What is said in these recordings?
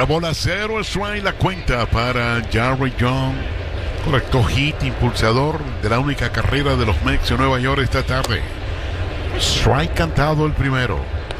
bola, 0 strike, la cuenta para Jarry Young. Correcto hit, impulsador de la única carrera de los Mets de Nueva York esta tarde. Strike cantado el primero.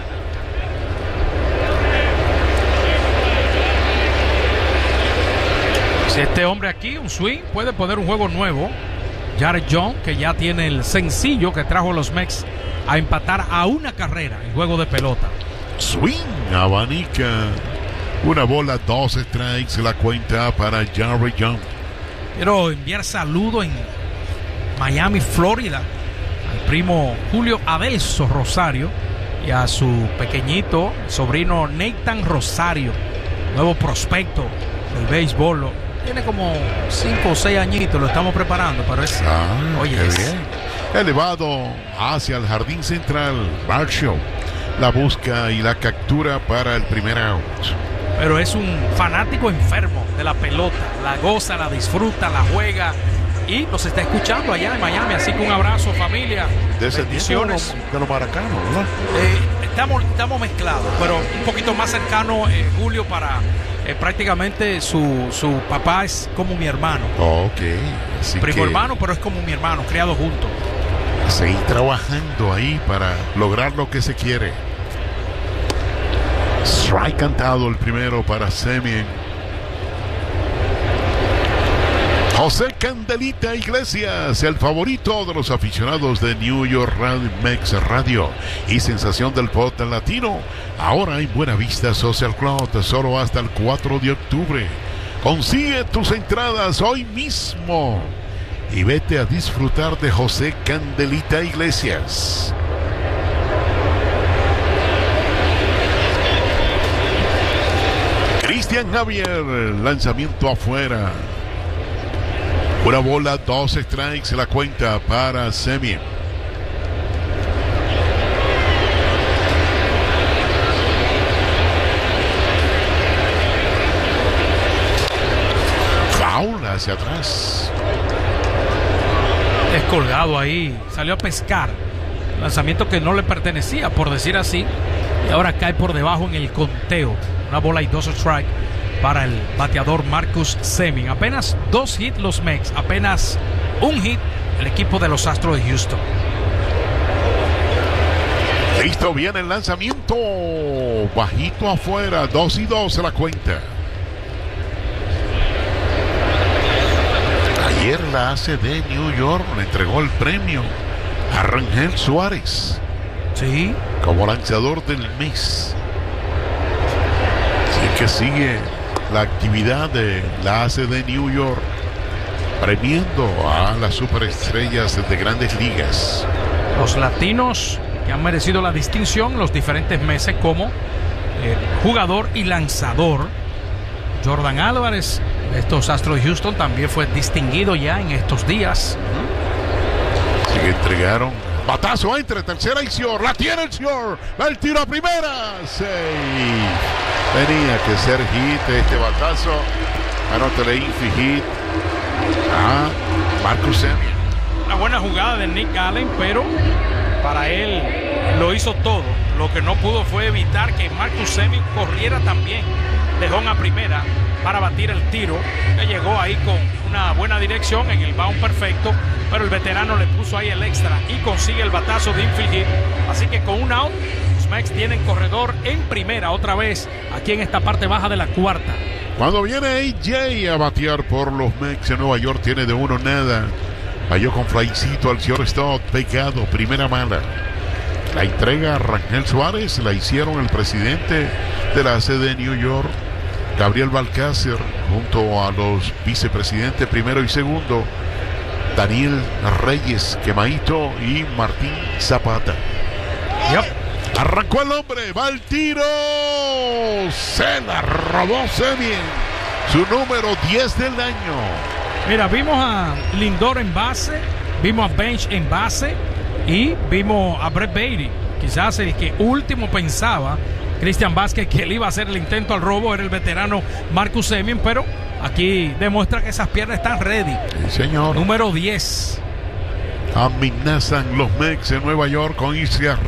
Si este hombre aquí, un swing, puede poner un juego nuevo. Jarry Young, que ya tiene el sencillo que trajo a los Mets a empatar a una carrera en juego de pelota. Swing, abanica. Una bola, 2 strikes, la cuenta para Jarry Young. Quiero enviar saludo en Miami, Florida, al primo Julio Adelso Rosario y a su pequeñito sobrino Nathan Rosario, nuevo prospecto del béisbol. Tiene como 5 o 6 añitos, lo estamos preparando para eso. Oye, qué bien. Elevado hacia el jardín central, Barshow la busca y la captura para el primer out. Pero es un fanático enfermo de la pelota, la goza, la disfruta, la juega y nos está escuchando allá en Miami, así que un abrazo, familia, bendiciones de los maracanos, ¿verdad? Estamos mezclados, pero un poquito más cercano, Julio, para prácticamente su papá es como mi hermano. Ok, así primo hermano, pero es como mi hermano, criado juntos. Seguir trabajando ahí para lograr lo que se quiere. Strike cantado el primero para Semien. José Candelita Iglesias, el favorito de los aficionados de New York Mets Radio y sensación del pop latino, ahora en Buena Vista Social Club, solo hasta el 4 de octubre. Consigue tus entradas hoy mismo y vete a disfrutar de José Candelita Iglesias. Cristian Javier, lanzamiento afuera. Una bola, 2 strikes, la cuenta para Semien. Foul hacia atrás. Descolgado ahí, salió a pescar. Lanzamiento que no le pertenecía, por decir así. Y ahora cae por debajo en el conteo. Una bola y 2 strikes para el bateador Marcus Semien. Apenas 2 hits los Mets, apenas 1 hit el equipo de los Astros de Houston. Listo, viene el lanzamiento. Bajito afuera, 2-2 la cuenta. Ayer la ACD New York le entregó el premio a Rangel Suárez. Sí. Como lanzador del mes. Así que sigue la actividad de la ACD New York premiando a las superestrellas de grandes ligas. Los latinos que han merecido la distinción en los diferentes meses como jugador y lanzador. Jordan Álvarez, de estos Astros de Houston, también fue distinguido ya en estos días. Así que entregaron batazo entre tercera y Sior. La tiene el Sior. Va el tiro a primera. 6. Tenía que ser hit este batazo. Anótale infi hit a Marcus Semien. Una buena jugada de Nick Allen, pero para él lo hizo todo. Lo que no pudo fue evitar que Marcus Semien corriera también de home a primera para batir el tiro, que llegó ahí con una buena dirección en el bound perfecto, pero el veterano le puso ahí el extra y consigue el batazo de infield hit. Así que con un out, los Mets tienen corredor en primera otra vez aquí en esta parte baja de la cuarta. Cuando viene AJ a batear por los Mets de Nueva York, tiene de 1-0. Falló con flycito al shortstop, pegado, primera mala. La entrega a Rangel Suárez la hicieron el presidente de la ACD New York, Gabriel Balcácer, junto a los vicepresidentes primero y segundo, Daniel Reyes Quemaito y Martín Zapata. Yep. Arrancó el hombre, va el tiro, se la robó Semien, su número 10 del año. Mira, vimos a Lindor en base, vimos a Bench en base y vimos a Brett Baty. Quizás el que último pensaba Cristian Vázquez que él iba a hacer el intento al robo era el veterano Marcus Semien, pero aquí demuestra que esas piernas están ready. Sí, señor. Número 10. Amenazan los Mets de Nueva York con irse